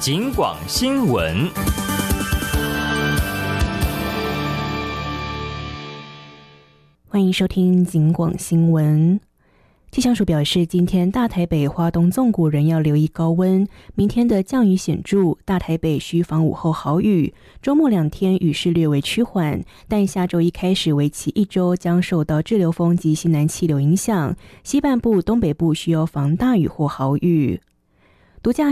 警广新闻。 欢迎收听警广新闻。气象署表示，今天大台北、花东纵谷仍要留意高温，明天的降雨显著，大台北需防午后豪雨。周末2天雨势略为趋缓，但下周一开始为期1周将受到滞留风及西南气流影响，西半部、东北部需要防大雨或豪雨。独家